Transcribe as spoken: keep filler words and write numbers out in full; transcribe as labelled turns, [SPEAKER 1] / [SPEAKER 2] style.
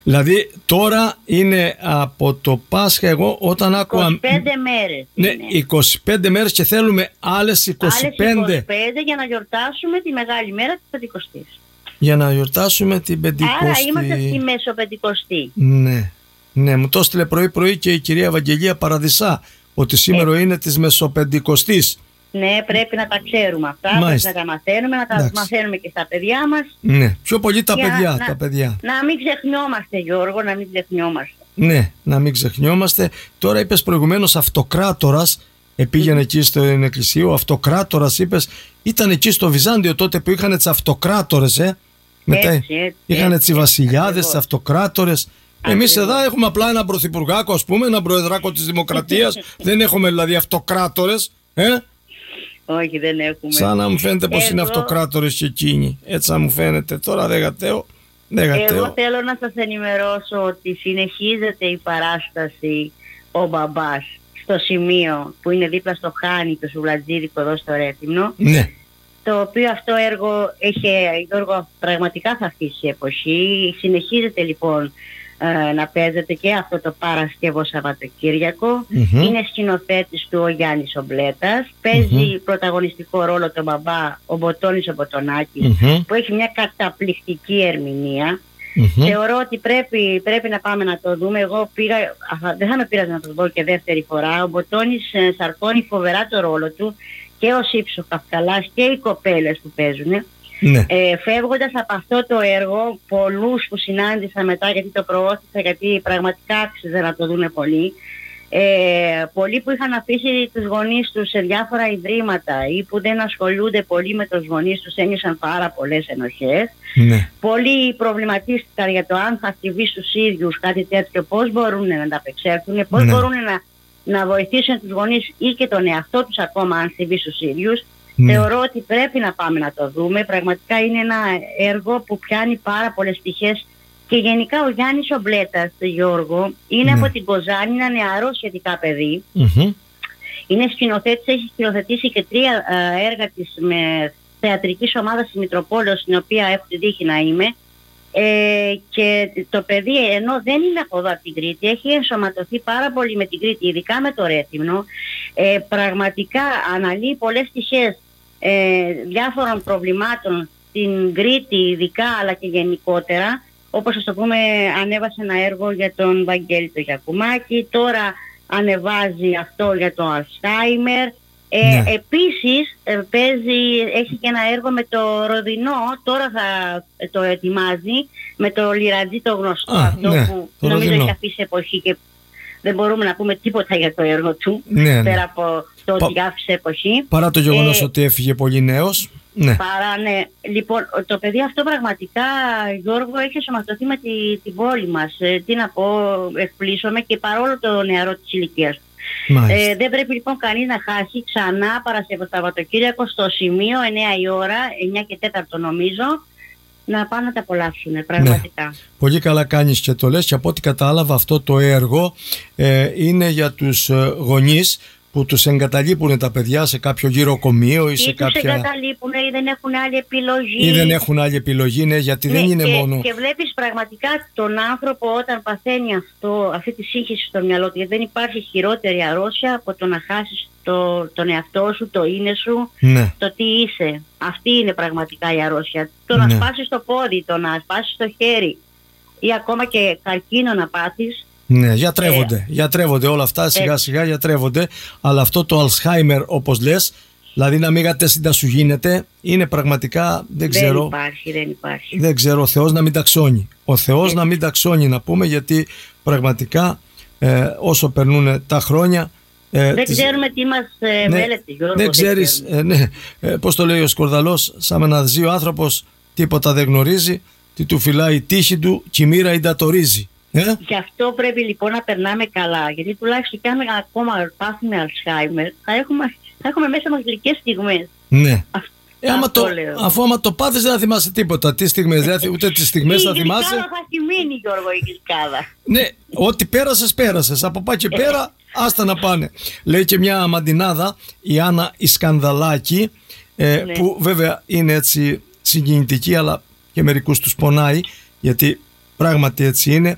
[SPEAKER 1] Δηλαδή τώρα είναι από το Πάσχα, εγώ όταν άκουγα.
[SPEAKER 2] είκοσι πέντε μέρες.
[SPEAKER 1] Ναι,
[SPEAKER 2] είναι.
[SPEAKER 1] είκοσι πέντε μέρες και θέλουμε άλλες είκοσι πέντε.
[SPEAKER 2] Άλλες είκοσι πέντε για να γιορτάσουμε τη μεγάλη μέρα της Πεντηκοστής.
[SPEAKER 1] Για να γιορτάσουμε την Πεντηκοστή.
[SPEAKER 2] Άρα είμαστε στη Μεσοπεντηκοστή.
[SPEAKER 1] Ναι, ναι, μου το έστειλε πρωί-πρωί και η κυρία Ευαγγελία Παραδισά ότι σήμερα
[SPEAKER 2] Ε.
[SPEAKER 1] είναι της Μεσοπεντηκοστής.
[SPEAKER 2] Ναι, πρέπει να τα ξέρουμε αυτά,
[SPEAKER 1] Μάλιστα.
[SPEAKER 2] πρέπει να τα μαθαίνουμε, να τα
[SPEAKER 1] Εντάξει.
[SPEAKER 2] μαθαίνουμε και στα παιδιά μας.
[SPEAKER 1] Ναι, πιο πολύ τα
[SPEAKER 2] Για
[SPEAKER 1] παιδιά,
[SPEAKER 2] να-
[SPEAKER 1] τα παιδιά.
[SPEAKER 2] Να μην ξεχνιόμαστε, Γιώργο, να μην ξεχνιόμαστε.
[SPEAKER 1] Ναι, να μην ξεχνιόμαστε. Τώρα είπες προηγουμένως αυτοκράτορας, επήγαινε εκεί στην εκκλησία, ο αυτοκράτορας είπες, ήταν εκεί στο Βυζάντιο τότε που είχαν τις αυτοκράτορες, ε. Μετά
[SPEAKER 2] Έτσι, έτσι,
[SPEAKER 1] είχαν
[SPEAKER 2] έτσι,
[SPEAKER 1] τις βασιλιάδες,
[SPEAKER 2] ακριβώς.
[SPEAKER 1] τις αυτοκράτορες. Εμείς
[SPEAKER 2] Ακριβώς.
[SPEAKER 1] εδώ έχουμε απλά έναν πρωθυπουργάκο, ας πούμε, έναν προεδράκο της Δημοκρατίας. Δεν έχουμε δηλαδή αυτοκράτορες, ε.
[SPEAKER 2] Όχι, δεν έχουμε.
[SPEAKER 1] Σαν να μου φαίνεται πως είναι
[SPEAKER 2] Εγώ-
[SPEAKER 1] αυτοκράτορες και εκείνοι. Έτσι να μου φαίνεται. Τώρα δεν γατέω. Δεν γατέω.
[SPEAKER 2] Εγώ θέλω να σας ενημερώσω ότι συνεχίζεται η παράσταση ο μπαμπάς στο σημείο που είναι δίπλα στο Χάνι, το Σουβλατζίδικο εδώ στο Ρέθυμνο,
[SPEAKER 1] Ναι.
[SPEAKER 2] το οποίο αυτό έργο έχει, Γιώργο, πραγματικά θα αφήσει εποχή. Συνεχίζεται λοιπόν ε, να παίζεται και αυτό το Παρασκευό Σαββατοκύριακο.
[SPEAKER 1] Μμμ.
[SPEAKER 2] Είναι σκηνοθέτης του ο Γιάννης ο Μπλέτας. Παίζει πρωταγωνιστικό ρόλο τον μπαμπά ο Μποτώνης ο Μποτονάκης,
[SPEAKER 1] Μμμ.
[SPEAKER 2] που έχει μια καταπληκτική ερμηνεία.
[SPEAKER 1] Μμμ.
[SPEAKER 2] Θεωρώ ότι πρέπει, πρέπει να πάμε να το δούμε. Εγώ πήγα, α, δεν θα με πειράζει να το δω και δεύτερη φορά. Ο Μποτώνης ε, σαρκώνει φοβερά το ρόλο του, και ο Σύψο Καυκαλάς και οι κοπέλες που παίζουν.
[SPEAKER 1] Ναι.
[SPEAKER 2] Ε, φεύγοντας από αυτό το έργο, πολλούς που συνάντησα μετά, γιατί το προώθησα, γιατί πραγματικά άξιζε να το δούνε πολλοί, ε, πολλοί που είχαν αφήσει τους γονείς τους σε διάφορα ιδρύματα ή που δεν ασχολούνται πολύ με τους γονείς τους, ένιωσαν πάρα πολλές ενοχές.
[SPEAKER 1] Ναι.
[SPEAKER 2] Πολλοί προβληματίστηκαν για το αν θα συμβεί στους ίδιους κάτι τέτοιο, πώς μπορούν να ανταπεξέλθουν, πώς
[SPEAKER 1] Ναι.
[SPEAKER 2] μπορούν να, να βοηθήσουν τους γονείς ή και τον εαυτό τους ακόμα αν συμβεί στους ίδιους.
[SPEAKER 1] Ναι.
[SPEAKER 2] Θεωρώ ότι πρέπει να πάμε να το δούμε. Πραγματικά είναι ένα έργο που πιάνει πάρα πολλές πτυχές. Και γενικά ο Γιάννης ο Μπλέτας, Γιώργο, είναι
[SPEAKER 1] Ναι.
[SPEAKER 2] από την Κοζάνη, ένα νεαρό σχετικά παιδί.
[SPEAKER 1] Μμμ.
[SPEAKER 2] Είναι σκηνοθέτης, έχει σκηνοθετήσει και τρία ε, έργα της με θεατρικής ομάδας της Μητροπόλεως, στην οποία έχω τη τύχη να είμαι. Ε, και το παιδί, ενώ δεν είναι από εδώ από την Κρήτη, έχει ενσωματωθεί πάρα πολύ με την Κρήτη, ειδικά με το Ρέθυμνο. Ε, πραγματικά αναλύει πολλές πτυχές ε, διάφορων προβλημάτων στην Κρήτη ειδικά, αλλά και γενικότερα. Όπως ας το πούμε, ανέβασε ένα έργο για τον Βαγγέλη το Γιακουμάκη, τώρα ανεβάζει αυτό για το Αλσχάιμερ. Ε,
[SPEAKER 1] Ναι.
[SPEAKER 2] Επίσης ε, παίζει, έχει και ένα έργο με το Ροδινό, τώρα θα ε, το ετοιμάζει, με το Λιρατζή το γνωστό.
[SPEAKER 1] Α,
[SPEAKER 2] αυτό
[SPEAKER 1] ναι,
[SPEAKER 2] που
[SPEAKER 1] το
[SPEAKER 2] νομίζω
[SPEAKER 1] Ροδινό.
[SPEAKER 2] έχει αφήσει εποχή και δεν μπορούμε να πούμε τίποτα για το έργο του,
[SPEAKER 1] Ναι, ναι.
[SPEAKER 2] πέρα από το
[SPEAKER 1] Πα-
[SPEAKER 2] ότι άφησε εποχή.
[SPEAKER 1] Παρά το γεγονός
[SPEAKER 2] Ε,
[SPEAKER 1] ότι έφυγε πολύ νέος. Ναι.
[SPEAKER 2] Παρά, ναι. Λοιπόν, το παιδί αυτό πραγματικά, Γιώργο, έχει ενσωματωθεί με τη, την πόλη μας. Ε, τι να πω, εκπλήσωμαι, και παρόλο το νεαρό της ηλικίας του.
[SPEAKER 1] Μάλιστα.
[SPEAKER 2] Ε, δεν πρέπει λοιπόν κανείς να χάσει ξανά Παρασκευό Σαββατοκύριακο στο σημείο εννιά η ώρα, εννιά και τέσσερα νομίζω, να πάνε να τα απολαύσουν πραγματικά.
[SPEAKER 1] Πολύ καλά κάνεις και το λες, και από ό,τι κατάλαβα αυτό το έργο ε, είναι για τους ε, γονείς που τους εγκαταλείπουν τα παιδιά σε κάποιο γυροκομείο ή σε
[SPEAKER 2] Ή τους
[SPEAKER 1] κάποια...
[SPEAKER 2] εγκαταλείπουν ή δεν έχουν άλλη επιλογή.
[SPEAKER 1] ή δεν έχουν άλλη επιλογή, ναι, γιατί
[SPEAKER 2] Ναι,
[SPEAKER 1] δεν είναι
[SPEAKER 2] και,
[SPEAKER 1] μόνο...
[SPEAKER 2] και βλέπεις πραγματικά τον άνθρωπο όταν παθαίνει αυτό, αυτή τη σύγχυση στο μυαλό του, γιατί δεν υπάρχει χειρότερη αρρώστια από το να χάσεις το, τον εαυτό σου, το είναι σου,
[SPEAKER 1] Ναι.
[SPEAKER 2] το τι είσαι. Αυτή είναι πραγματικά η αρρώστια. Το
[SPEAKER 1] Ναι.
[SPEAKER 2] να σπάσεις το πόδι, το να σπάσεις το χέρι ή ακόμα και καρκίνο να πάθεις.
[SPEAKER 1] Ναι, γιατρεύονται. Γιατρεύονται όλα αυτά, σιγά σιγά γιατρεύονται. Αλλά αυτό το Alzheimer, όπως λες, δηλαδή να μην γατέσιντα σου γίνεται, είναι πραγματικά, δεν
[SPEAKER 2] Δεν
[SPEAKER 1] ξέρω.
[SPEAKER 2] υπάρχει, δεν υπάρχει.
[SPEAKER 1] Δεν ξέρω, ο Θεός να μην ταξώνει. Ο Θεός να μην ταξώνει, να πούμε, γιατί πραγματικά ε, όσο περνούν τα χρόνια. Ε,
[SPEAKER 2] Δεν
[SPEAKER 1] τις-
[SPEAKER 2] ξέρουμε τι μας ε,
[SPEAKER 1] ναι,
[SPEAKER 2] μέλεται, Γιώργο.
[SPEAKER 1] δεν ξέρεις, ε, ναι, ε, πώς το λέει ο Σκορδαλός, σαν να ζει ο άνθρωπος, τίποτα δεν γνωρίζει, τι του φυλάει η τύχη του, κι η μοίρα εντατορίζει. Ε?
[SPEAKER 2] Γι' αυτό πρέπει λοιπόν να περνάμε καλά. Γιατί τουλάχιστον κι αν ακόμα πάθουμε Αλσχάιμερ, θα έχουμε, θα έχουμε μέσα μας γλυκές στιγμές.
[SPEAKER 1] Ναι.
[SPEAKER 2] Αυτό
[SPEAKER 1] Ε, άμα το,
[SPEAKER 2] λέω.
[SPEAKER 1] αφού άμα το πάθεις δεν θα θυμάσαι τίποτα. Τι στιγμές, δεν θα, ούτε τις στιγμές
[SPEAKER 2] Η
[SPEAKER 1] θα θυμάσαι.
[SPEAKER 2] γλυκάδα θα τη μείνει, Γιώργο, η γλυκάδα.
[SPEAKER 1] Ναι, ό,τι πέρασες, πέρασες. Από πάει και πέρα, άστα να πάνε. Λέει και μια αμαντινάδα, η Άννα Ισκανδαλάκη, ε,
[SPEAKER 2] Ναι.
[SPEAKER 1] που βέβαια είναι έτσι συγκινητική, αλλά και μερικούς τους πονάει, γιατί πράγματι έτσι είναι.